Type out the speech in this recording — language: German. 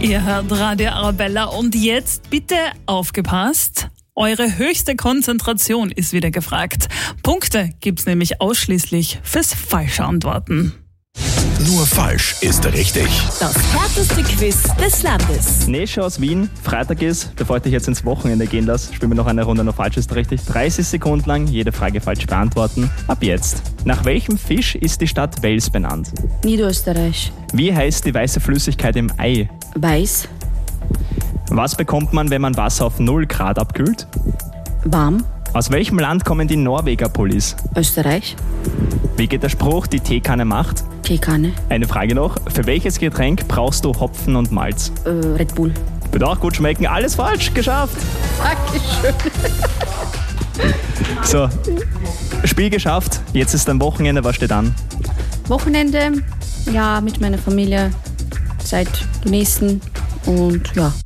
Ihr hört Radio Arabella und jetzt bitte aufgepasst. Eure höchste Konzentration ist wieder gefragt. Punkte gibt's nämlich ausschließlich fürs falsche Antworten. Nur falsch ist richtig. Das härteste Quiz des Landes. Nesha aus Wien, Freitag ist, bevor ich dich jetzt ins Wochenende gehen lasse, spielen wir noch eine Runde Nur falsch ist richtig. 30 Sekunden lang jede Frage falsch beantworten. Ab jetzt. Nach welchem Fisch ist die Stadt Wels benannt? Niederösterreich. Wie heißt die weiße Flüssigkeit im Ei? Weiß. Was bekommt man, wenn man Wasser auf 0 Grad abkühlt? Warm. Aus welchem Land kommen die Norweger Pullis? Österreich. Wie geht der Spruch, die Teekanne macht? Teekanne. Eine Frage noch. Für welches Getränk brauchst du Hopfen und Malz? Red Bull. Wird auch gut schmecken. Alles falsch. Geschafft. Dankeschön. So, Spiel geschafft. Jetzt ist ein Wochenende. Was steht an? Wochenende, ja, mit meiner Familie. Zeit genießen und ja,